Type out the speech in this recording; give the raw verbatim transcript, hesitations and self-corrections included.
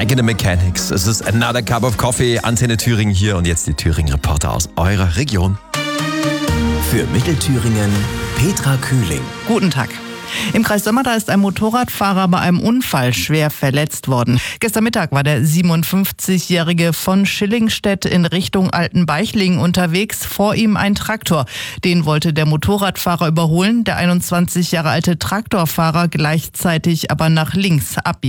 Eigene Mechanics. Es ist Another Cup of Coffee, Antenne Thüringen hier und jetzt die Thüringen-Reporter aus eurer Region. Für Mittelthüringen Petra Kühling. Guten Tag. Im Kreis Sömmerda ist ein Motorradfahrer bei einem Unfall schwer verletzt worden. Gestern Mittag war der siebenundfünfzigjährige von Schillingstedt in Richtung Altenbeichling unterwegs. Vor ihm ein Traktor. Den wollte der Motorradfahrer überholen, der einundzwanzig Jahre alte Traktorfahrer gleichzeitig aber nach links abbiegen.